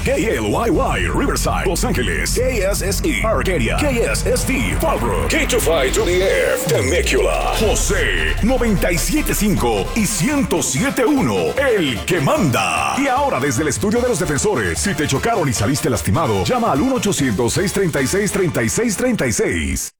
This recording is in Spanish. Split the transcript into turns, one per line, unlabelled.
KLYY, Riverside, Los Ángeles. KSSE, Arcadia. KSSD, Fallbrook. K25-2DF, Temecula. José, 97.5 y 107.1, el que manda. Y ahora desde el estudio de los defensores, si te chocaron y saliste lastimado, llama al 1-800-636-3636.